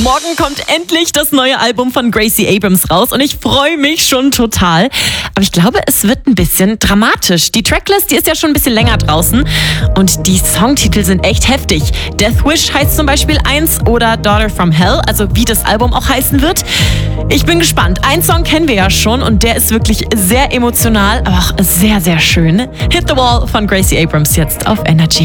Morgen kommt endlich das neue Album von Gracie Abrams raus und ich freue mich schon total. Aber ich glaube, es wird ein bisschen dramatisch. Die Tracklist, die ist ja schon ein bisschen länger draußen und die Songtitel sind echt heftig. Death Wish heißt zum Beispiel eins oder Daughter from Hell, also wie das Album auch heißen wird. Ich bin gespannt. Einen Song kennen wir ja schon und der ist wirklich sehr emotional, aber auch sehr, sehr schön. Hit the Wall von Gracie Abrams jetzt auf Energy.